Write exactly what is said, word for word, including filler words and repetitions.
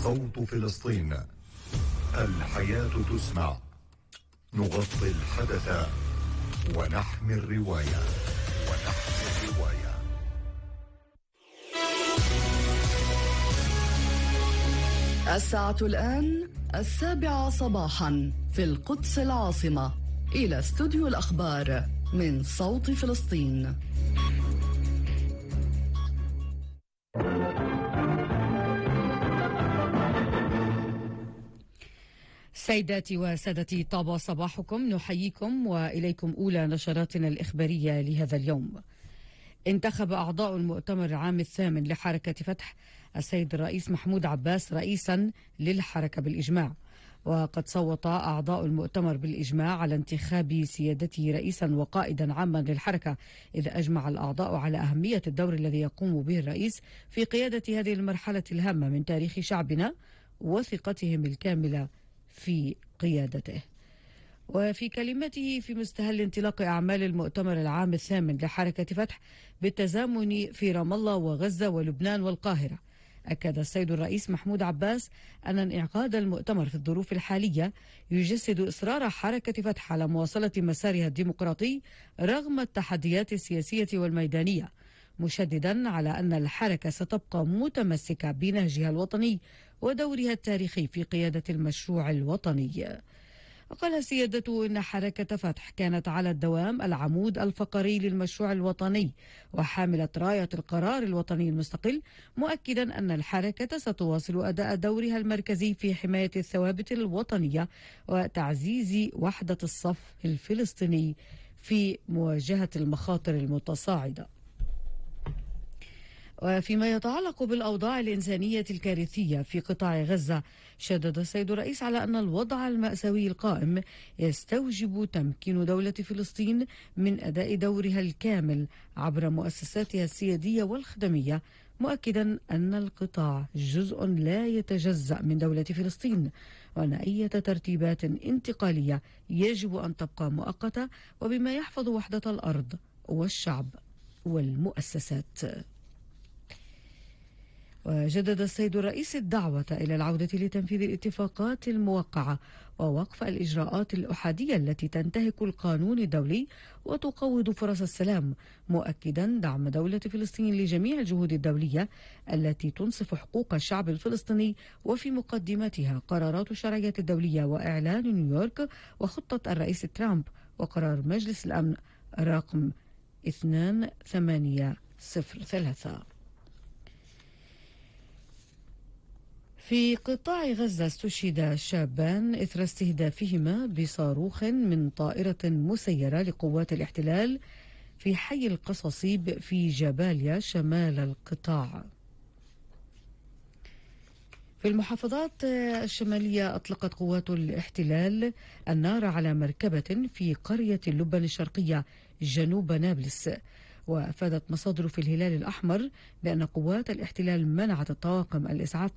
صوت فلسطين، الحياة تسمع، نغطي الحدث ونحمي الرواية ونحمي الرواية. الساعة الآن السابعة صباحا في القدس العاصمة. إلى استوديو الأخبار من صوت فلسطين. سيداتي وسادتي، طاب صباحكم، نحييكم وإليكم أولى نشراتنا الإخبارية لهذا اليوم. انتخب أعضاء المؤتمر العام الثامن لحركة فتح السيد الرئيس محمود عباس رئيسا للحركة بالإجماع، وقد صوت أعضاء المؤتمر بالإجماع على انتخاب سيادته رئيسا وقائدا عاما للحركة، إذ أجمع الأعضاء على أهمية الدور الذي يقوم به الرئيس في قيادة هذه المرحلة الهامة من تاريخ شعبنا وثقتهم الكاملة في قيادته. وفي كلمته في مستهل انطلاق أعمال المؤتمر العام الثامن لحركة فتح بالتزامن في رام الله وغزة ولبنان والقاهرة، أكد السيد الرئيس محمود عباس أن انعقاد المؤتمر في الظروف الحالية يجسد إصرار حركة فتح على مواصلة مسارها الديمقراطي رغم التحديات السياسية والميدانية، مشددا على أن الحركة ستبقى متمسكة بنهجها الوطني ودورها التاريخي في قيادة المشروع الوطني. وقال سيادته إن حركة فتح كانت على الدوام العمود الفقري للمشروع الوطني وحاملة راية القرار الوطني المستقل، مؤكدا أن الحركة ستواصل أداء دورها المركزي في حماية الثوابت الوطنية وتعزيز وحدة الصف الفلسطيني في مواجهة المخاطر المتصاعدة. وفيما يتعلق بالأوضاع الإنسانية الكارثية في قطاع غزة، شدد السيد الرئيس على أن الوضع المأساوي القائم يستوجب تمكين دولة فلسطين من أداء دورها الكامل عبر مؤسساتها السيادية والخدمية، مؤكدا أن القطاع جزء لا يتجزأ من دولة فلسطين، وأن أي ترتيبات انتقالية يجب أن تبقى مؤقتة وبما يحفظ وحدة الأرض والشعب والمؤسسات. وجدد السيد الرئيس الدعوة إلى العودة لتنفيذ الاتفاقات الموقعة ووقف الإجراءات الأحادية التي تنتهك القانون الدولي وتقوض فرص السلام، مؤكدا دعم دولة فلسطين لجميع الجهود الدولية التي تنصف حقوق الشعب الفلسطيني، وفي مقدمتها قرارات الشرعية الدولية وإعلان نيويورك وخطة الرئيس ترامب وقرار مجلس الأمن رقم اثنين ثمانية صفر ثلاثة. في قطاع غزة استشهد شابان إثر استهدافهما بصاروخ من طائرة مسيرة لقوات الاحتلال في حي القصاصيب في جباليا شمال القطاع. في المحافظات الشمالية أطلقت قوات الاحتلال النار على مركبة في قرية لبنان الشرقية جنوب نابلس، وأفادت مصادر في الهلال الأحمر بأن قوات الاحتلال منعت الطواقم الإسعاف